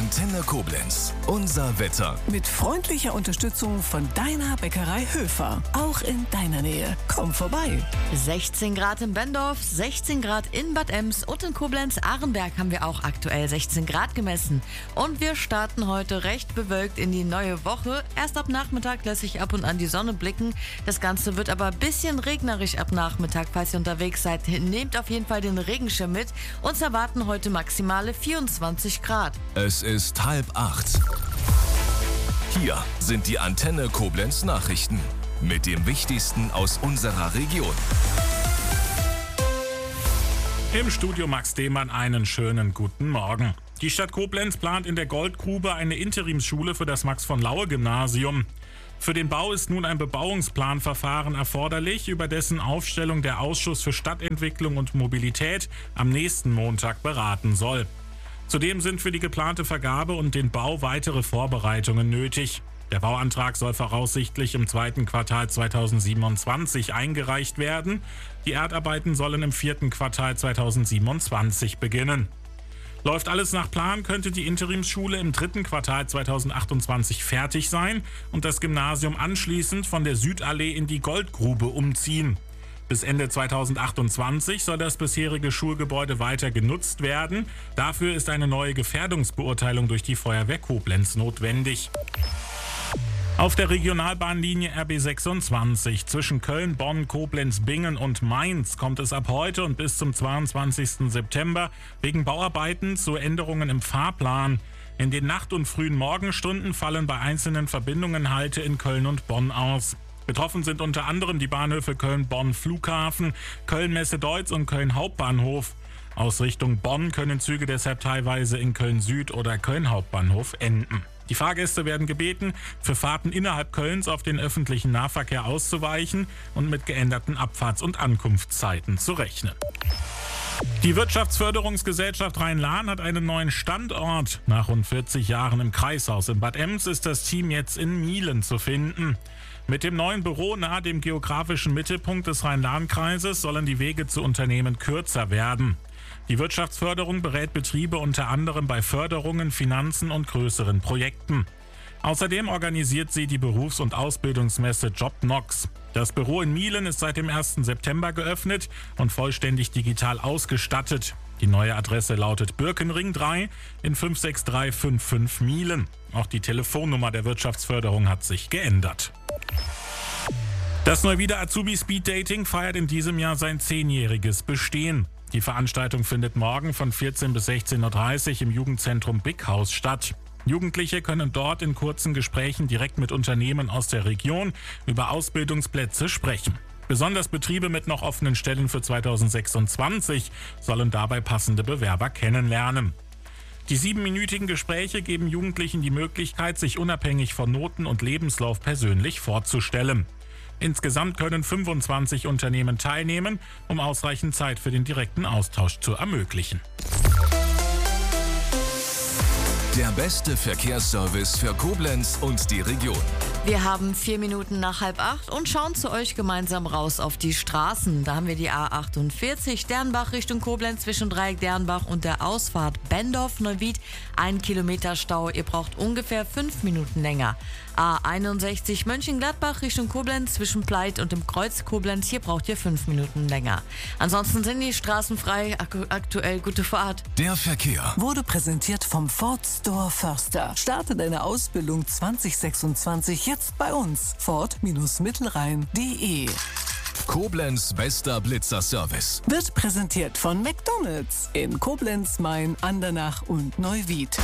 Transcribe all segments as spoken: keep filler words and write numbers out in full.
Antenne Koblenz. Unser Wetter. Mit freundlicher Unterstützung von deiner Bäckerei Höfer. Auch in deiner Nähe. Komm vorbei. sechzehn Grad in Bendorf, sechzehn Grad in Bad Ems und in Koblenz-Ahrenberg haben wir auch aktuell sechzehn Grad gemessen. Und wir starten heute recht bewölkt in die neue Woche. Erst ab Nachmittag lässt sich ab und an die Sonne blicken. Das Ganze wird aber ein bisschen regnerisch ab Nachmittag. Falls ihr unterwegs seid, nehmt auf jeden Fall den Regenschirm mit. Uns erwarten heute maximale vierundzwanzig Grad. Es ist halb acht. Hier sind die Antenne Koblenz Nachrichten mit dem Wichtigsten aus unserer Region. Im Studio Max Demann einen schönen guten Morgen. Die Stadt Koblenz plant in der Goldgrube eine Interimsschule für das Max-von-Laue-Gymnasium. Für den Bau ist nun ein Bebauungsplanverfahren erforderlich, über dessen Aufstellung der Ausschuss für Stadtentwicklung und Mobilität am nächsten Montag beraten soll. Zudem sind für die geplante Vergabe und den Bau weitere Vorbereitungen nötig. Der Bauantrag soll voraussichtlich im zweiten Quartal zweitausendsiebenundzwanzig eingereicht werden. Die Erdarbeiten sollen im vierten Quartal zweitausendsiebenundzwanzig beginnen. Läuft alles nach Plan, könnte die Interimsschule im dritten Quartal zweitausendzachtundzwanzig fertig sein und das Gymnasium anschließend von der Südallee in die Goldgrube umziehen. Bis Ende zweitausendachtundzwanzig soll das bisherige Schulgebäude weiter genutzt werden. Dafür ist eine neue Gefährdungsbeurteilung durch die Feuerwehr Koblenz notwendig. Auf der Regionalbahnlinie R B sechsundzwanzig zwischen Köln, Bonn, Koblenz, Bingen und Mainz kommt es ab heute und bis zum zweiundzwanzigsten September wegen Bauarbeiten zu Änderungen im Fahrplan. In den Nacht- und frühen Morgenstunden fallen bei einzelnen Verbindungen Halte in Köln und Bonn aus. Betroffen sind unter anderem die Bahnhöfe Köln-Bonn Flughafen, Köln-Messe-Deutz und Köln Hauptbahnhof. Aus Richtung Bonn können Züge deshalb teilweise in Köln Süd oder Köln Hauptbahnhof enden. Die Fahrgäste werden gebeten, für Fahrten innerhalb Kölns auf den öffentlichen Nahverkehr auszuweichen und mit geänderten Abfahrts- und Ankunftszeiten zu rechnen. Die Wirtschaftsförderungsgesellschaft Rhein-Lahn hat einen neuen Standort. Nach rund vierzig Jahren im Kreishaus in Bad Ems ist das Team jetzt in Mielen zu finden. Mit dem neuen Büro nahe dem geografischen Mittelpunkt des Rhein-Lahn-Kreises sollen die Wege zu Unternehmen kürzer werden. Die Wirtschaftsförderung berät Betriebe unter anderem bei Förderungen, Finanzen und größeren Projekten. Außerdem organisiert sie die Berufs- und Ausbildungsmesse JobNox. Das Büro in Mielen ist seit dem ersten September geöffnet und vollständig digital ausgestattet. Die neue Adresse lautet Birkenring drei in fünf sechs drei fünf fünf Mielen. Auch die Telefonnummer der Wirtschaftsförderung hat sich geändert. Das Neuwieder Azubi Speed Dating feiert in diesem Jahr sein zehnjähriges Bestehen. Die Veranstaltung findet morgen von vierzehn bis sechzehn Uhr dreißig im Jugendzentrum Big Haus statt. Jugendliche können dort in kurzen Gesprächen direkt mit Unternehmen aus der Region über Ausbildungsplätze sprechen. Besonders Betriebe mit noch offenen Stellen für zweitausendsechsundzwanzig sollen dabei passende Bewerber kennenlernen. Die siebenminütigen Gespräche geben Jugendlichen die Möglichkeit, sich unabhängig von Noten und Lebenslauf persönlich vorzustellen. Insgesamt können fünfundzwanzig Unternehmen teilnehmen, um ausreichend Zeit für den direkten Austausch zu ermöglichen. Der beste Verkehrsservice für Koblenz und die Region. Wir haben vier Minuten nach halb acht und schauen zu euch gemeinsam raus auf die Straßen. Da haben wir die A achtundvierzig Dernbach Richtung Koblenz zwischen Dreieck Dernbach und der Ausfahrt Bendorf-Neuwied. Ein Kilometer Stau, ihr braucht ungefähr fünf Minuten länger. A einundsechzig Mönchengladbach Richtung Koblenz zwischen Pleit und dem Kreuz Koblenz. Hier braucht ihr fünf Minuten länger. Ansonsten sind die Straßen frei. Ak- aktuell gute Fahrt. Der Verkehr Wurde präsentiert vom Ford Store Förster. Starte deine Ausbildung zwanzig sechsundzwanzig jetzt bei uns. Ford-Mittelrhein punkt de. Koblenz bester Blitzer-Service. Wird präsentiert von McDonald's in Koblenz, Main, Andernach und Neuwied.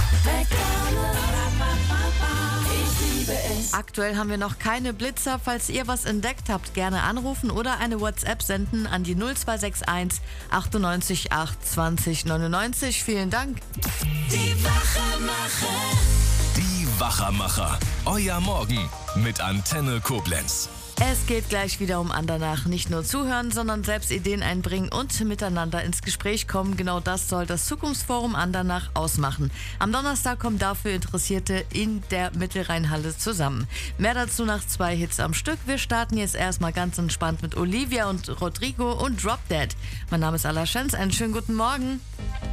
Aktuell haben wir noch keine Blitzer. Falls ihr was entdeckt habt, gerne anrufen oder eine WhatsApp senden an die null zwei sechs eins achtundneunzig acht zwanzig neunundneunzig. Vielen Dank. Die Wachermacher. Die Wachermacher. Euer Morgen mit Antenne Koblenz. Es geht gleich wieder um Andernach. Nicht nur zuhören, sondern selbst Ideen einbringen und miteinander ins Gespräch kommen. Genau das soll das Zukunftsforum Andernach ausmachen. Am Donnerstag kommen dafür Interessierte in der Mittelrheinhalle zusammen. Mehr dazu nach zwei Hits am Stück. Wir starten jetzt erstmal ganz entspannt mit Olivia und Rodrigo und Drop Dead. Mein Name ist Ala Schenz. Einen schönen guten Morgen.